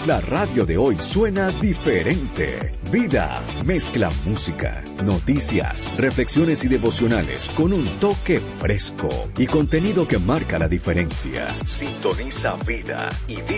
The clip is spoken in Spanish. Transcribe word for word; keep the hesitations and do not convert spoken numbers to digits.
La radio de hoy suena diferente. Vida mezcla música, noticias, reflexiones y devocionales con un toque fresco y contenido que marca la diferencia. Sintoniza Vida y Vida.